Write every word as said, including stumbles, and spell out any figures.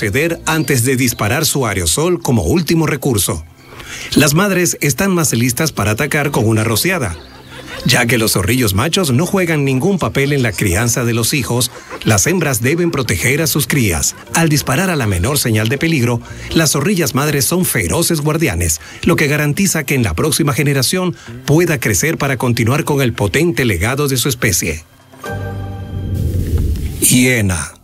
retroceder antes de disparar su aerosol como último recurso. Las madres están más listas para atacar con una rociada. Ya que los zorrillos machos no juegan ningún papel en la crianza de los hijos, las hembras deben proteger a sus crías. Al disparar a la menor señal de peligro, las zorrillas madres son feroces guardianes, lo que garantiza que en la próxima generación pueda crecer para continuar con el potente legado de su especie. Hiena.